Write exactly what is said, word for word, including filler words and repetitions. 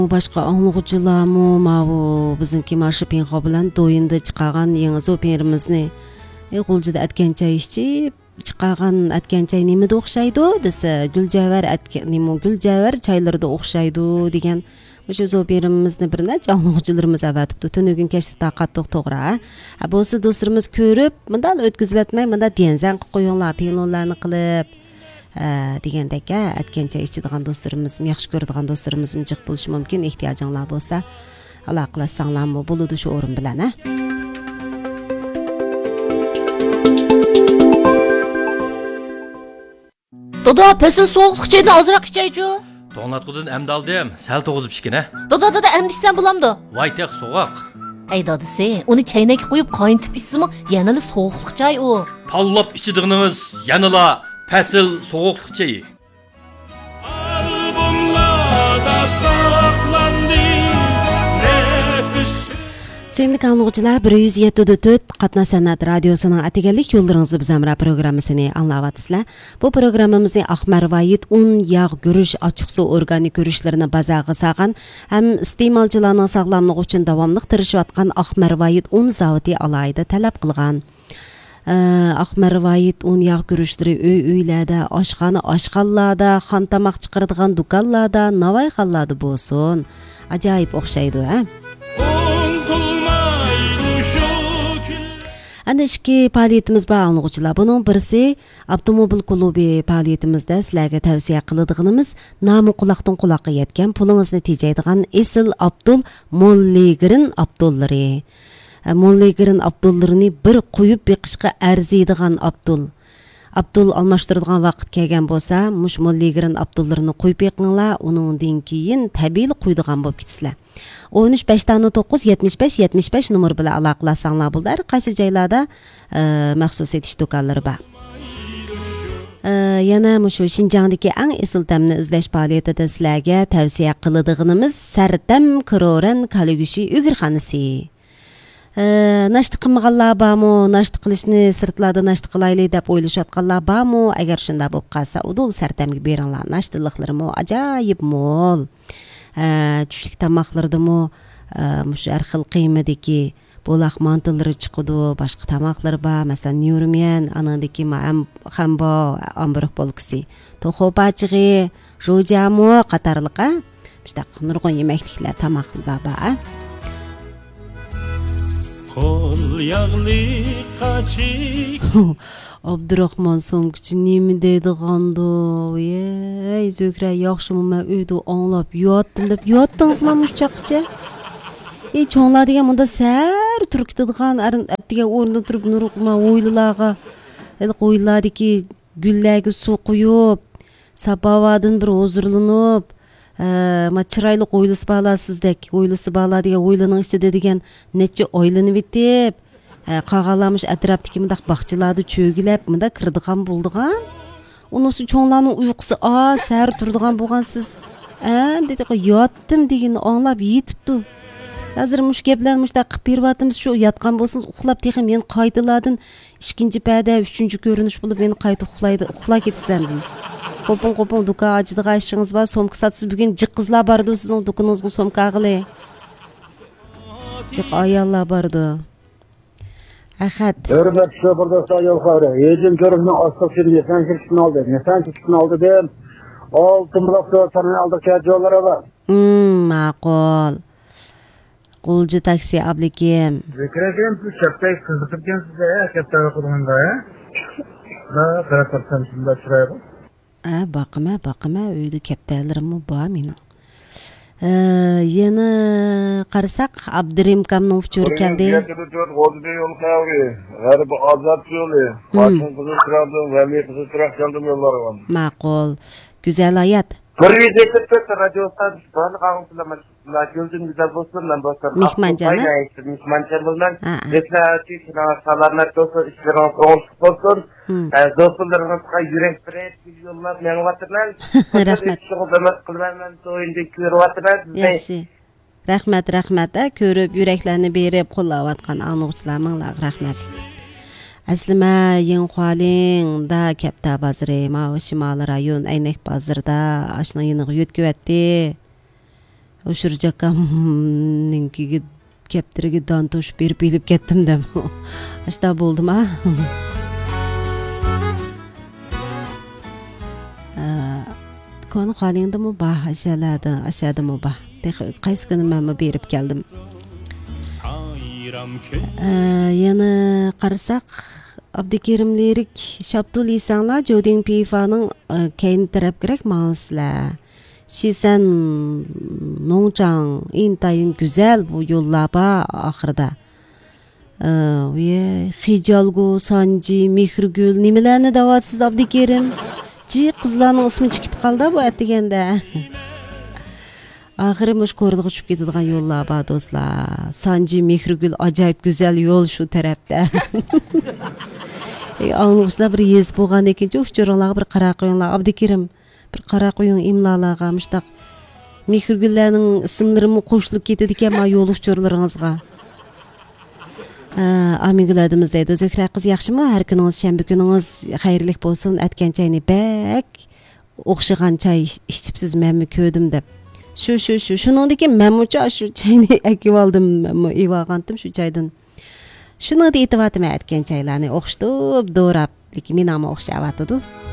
Başka anlıqçılarmı mavu bizimki marşı pinqa bilan doyunda chiqagan yangi zoperimizni qo'lchida atgancha ishchi chiqagan atgancha nimada o'xshaydi desa Guljavar atgan nima Guljavar chaylarda o'xshaydi degan o'sha zoperimizni bir necha anlıqçılarimiz avatibdi. Tunugun kechda taqatdiq to'g'ri. Ha bo'lsa do'stlarimiz ko'rib, bundan o'tkazib o'tmay, bunda denzan qilib qo'yinglar, pinonlarni qilib degandek aytgancha ichadigan do'stlarimiz, yaxshi ko'radigan do'stlarimiz jiq bo'lishi mumkin. Ehtiyojinglar bo'lsa, aloqalashsanglar bo'ladi shu o'rin bilan, ha. Doda, pesin soğuqluq çayını azırak içeycu. To'nglatqudan amda oldim, sal to'g'izib ishkin, ha. Doda, doda, amdishsan bo'lamdi. Voy, teq so'g'oq. Ey dadisi, uni chaynakka qo'yib qayintib ichsimi, yanali soğuqluq chay u. Tanlab ichidig'ingiz yanala Pesil soğuqluq çayı. Sevimli kanlıqçılar bir yüz yedi nöqta to'rt Qatna Sanat radiosunun atiganlik yo'llaringizni bizamra programmasini anglayapsizlar. Bu programmamizni Ahmar Vayit un, yog' guruch, ochiq suv organik guruchlarini bazag'i saqan ham iste'molchilarning sog'lomligi uchun davomli tirishayotgan Ahmar Vayit un zavodi alayida talab qilgan. Ahmar Vayit un yog' guruchlari uy-uylarda, oshxona oshxonlarda, xom tomoq chiqaradigan do'konlarda, navoiyxonlarda bo'lsin. Ajoyib o'xshaydi, ha? Ana ishki faoliyatimiz bor anlıqçılar. Bunun birisi avtomobil klubi faoliyatimizda sizlarga tavsiya qiladiganimiz nomi quloqdan quloqqa yetgan pulingizni tejaydigan Esil Abdul Molligirin Abdullari. Molligirin Abdullarini bir qo'yib beqishga arziydigan Abdul. Abdul almashtiradigan vaqt kelgan bo'lsa, mush Molligirin Abdullarini qo'yib beqinglar, uningdan keyin tabiiy qo'ydigan bo'lib ketsizlar. o'n uch besh to'qqiz yetmish besh yetmish besh numar bilan aloqalashsanglar bo'ladi. Qaysi joylarda maxsus etish do'konlari bor. Yana mushu Shinjongdagi eng esil tamni izlash faoliyatida sizlarga tavsiya qiladiganimiz Sartam Kiroran Kaligushi Ugirxonasi. Nashti qilmaganlar bormi, nashti qilishni sirtlarda nashti qilaylik deb o'ylashayotganlar bormi? Agar shunday bo'lib qolsa, udul Sartamga beringlar. Nashtiliqlarimi ajoyib mo'l. Tushlik tamoqlardimi mush har xil qiymadagi bo'laq mantilari chiqadi, boshqa tamoqlar bor, masalan, nyurmen, anandagi hambo, amburg bo'lkisi, to'xopachiqi, ro'jamo qatorliqa, işte nurg'un yemekliklar, tamoqlar bor. Qo'l yog'li qachik Abdurahmon so'ngchi nima deydigandi? Ey, Zökra, yaxshimi men uyda anglab yotdim deb yotdingizmi mushchaqcha? Ey, cho'nglar degan bunda sar turib ketadigan, attiga o'rnida turib nurg'ma o'ylilarga, el qo'ylardagi gullarga suv quyib, sabovadan bir huzurlanib, ma chiroyli o'ylisi bala sizdek, o'ylisi bala degan o'ylining ichida degan necha o'ylanib bitib, qag'alamış atrofdagi mundaq baqchilarda cho'gilab, munda kirdigan bo'ldigan. Unisi cho'nglarning uyqusi a, sar turdigan bo'lgan siz. Am dedi, yotdim degani anglab yetibdi. Hozir mush gaplarni mushtaq qilib beryapmiz, shu yotgan bo'lsangiz uxlab texim men qaytalardan ikkinchi payda, uchinchi ko'rinish bo'lib meni qayta uxlaydi, uxlab ketsandim. Qo'pon-qo'pon do'kon ochdigan ishingiz bor, somka satsiz bugun jiq qizlar bordi sizning do'koningizga somka qilay. Jiq ayollar bordi. Ahad. Hürmet şoförde yol kavra. Yedim görümden asıl şimdi sen çıksın aldı. Ne sen çıksın aldı dem. Altın blokta sana aldık ya yollara var. Hmm, ma'qul. Qulji taksi ablikim. Zikrediğim şu şapkayı kızıkırken size ya şapkayı kurumunda ya. Da karatarsan şimdi şuraya bak. Ha, baqma, baqma. Uyda kaptalarim bor mening. Yana qarasak Abdurim kamning uchuri keldi. Qo'lda yo'l qavri. G'arib azat yo'li. Qo'shin qiziq turadi, vali qiziq turib keldim yo'llari bor. Ma'qul. Go'zal hayot. Bir vizitda radiodan bani qavunchilar Lakin güzel dostlarla dostlar. Mihmancanı? Mihmancanı reklati finansalarına dostlar işlerini olsun. Dostlarımızga yürek biret milyonlar menvatırlar. Rahmet. Şoğuldamak kılmanlar doyunda körüvatırlar. Yaxshi. Rahmat, rahmat. Ko'rib yuraklarni berib qo'llayotgan angluvchilarga rahmat. Aslima Yinxualingda Kapta bazri, ma Shimoliy rayon Aynak bazirda ashna yiniq yutkivatdi. O'shur jakamninkiga kaptiriga don to'shib berib bilib ketdim-da. Ashta bo'ldim a. Konu qalingdimi ba, ashaladi, ashadimi ba. Qaysi kuni men berib keldim. Yana qarasak Abdukerim lirik Şaptul insanlar Joding Pifaның keyin taraf kerak mağazlar. Şisen nongchang intayın güzel bu yollaba ahırda. Ve Hijalgu, Sanji, Mihrgül nimelerni davatsiz Abdukerim. Ji qizlarning ismi chiqib qoldi bu atiganda. Ahiri mush ko'rdiq uchib ketadigan yo'llar bor do'stlar. Sanji, Mihrgül ajoyib go'zal yo'l shu tarafda. Anglışlar bir yez bo'lgan ekan, uchurlar bir qara qo'yinglar. Abdukerim bir qara qo'ying imlolarga mushtaq Mihrgüllarning ismlarini qo'shilib ketadi ekan ma yo'l uchurlaringizga. Amingladimiz deydi. Zöhra qiz yaxshimi? Har kuningiz shanba kuningiz xayrlik bo'lsin. Atgan chayni bak o'xshagan chay ichibsiz menmi ko'rdim deb. Shu shu shu shuningdek men mucha shu chayni akib oldim, evagandim shu chaydan. Shuni da aytib atma atgan chaylarni o'xshatib, do'rab, lekin men ham o'xshavatdi.